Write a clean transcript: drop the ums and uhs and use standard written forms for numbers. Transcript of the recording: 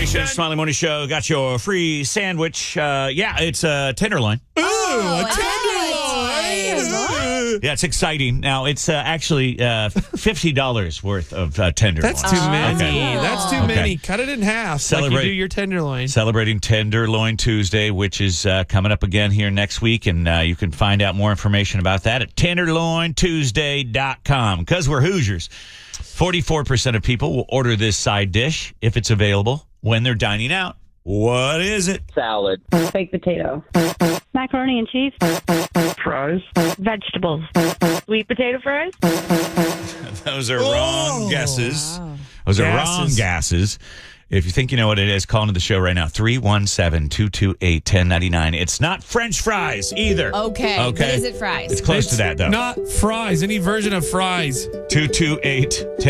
Nation, Smiley Morning Show. Got your free sandwich. It's a tenderloin. Ooh, a tenderloin. Yeah, it's exciting. Now, it's actually $50 worth of tenderloin. That's too many. Okay. That's too many. Cut it in half like you do your tenderloin. Celebrating Tenderloin Tuesday, which is coming up again here next week. And you can find out more information about that at tenderlointuesday.com. Because we're Hoosiers, 44% of people will order this side dish if it's available when they're dining out. What is it? Salad. Baked potato. Macaroni and cheese. Fries. Vegetables. Sweet potato fries. Those are wrong guesses. Wow. Those are wrong guesses. If you think you know what it is, call into the show right now. 317-228-1099. It's not French fries either. Okay. What is it, fries? It's close to that, though. Not fries. Any version of fries. 228-1099.